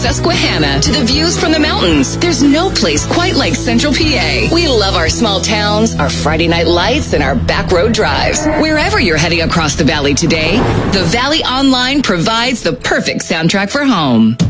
Susquehanna to the views from the mountains. There's no place quite like Central PA. We love our small towns, our Friday night lights, and our back road drives. Wherever you're heading across the valley today, the Valley Online provides the perfect soundtrack for home.